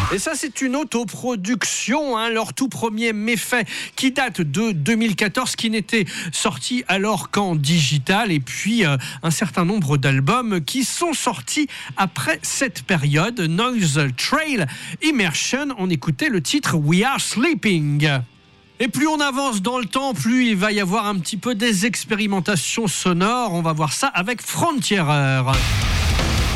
Et ça, c'est une autoproduction, leur tout premier méfait qui date de 2014, qui n'était sorti alors qu'en digital, et puis un certain nombre d'albums qui sont sortis après cette période. Noise Trail Immersion, on écoutait le titre We Are Sleeping. Et plus on avance dans le temps, plus il va y avoir un petit peu des expérimentations sonores. On va voir ça avec Frontierer.